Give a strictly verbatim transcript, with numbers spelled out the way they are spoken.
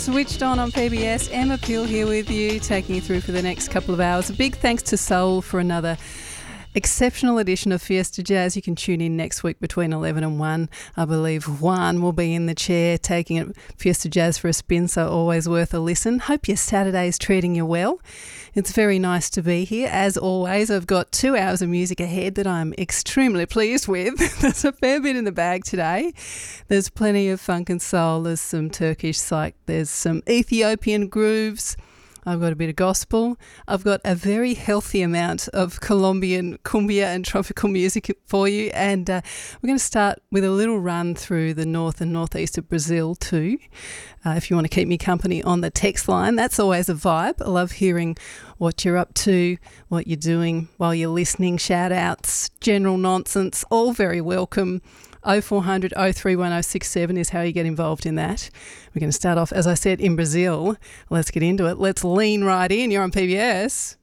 Switched on on P B S. Emma Peel here with you, taking you through for the next couple of hours. A big thanks to Soul for another exceptional edition of Fiesta Jazz. You can tune in next week between eleven and one. I believe Juan will be in the chair taking it, Fiesta Jazz for a spin, so always worth a listen. Hope your Saturday's treating you well. It's very nice to be here. As always, I've got two hours of music ahead that I'm extremely pleased with. There's a fair bit in the bag today. There's plenty of funk and soul. There's some Turkish psych. There's some Ethiopian grooves. I've got a bit of gospel. I've got a very healthy amount of Colombian cumbia and tropical music for you. And uh, we're going to start with a little run through the north and northeast of Brazil too. Uh, if you want to keep me company on the text line, that's always a vibe. I love hearing what you're up to, what you're doing while you're listening. Shout outs, general nonsense, all very welcome. oh four hundred, oh three one, oh six seven is how you get involved in that. We're going to start off, as I said, in Brazil. Let's get into it. Let's lean right in. You're on P B S.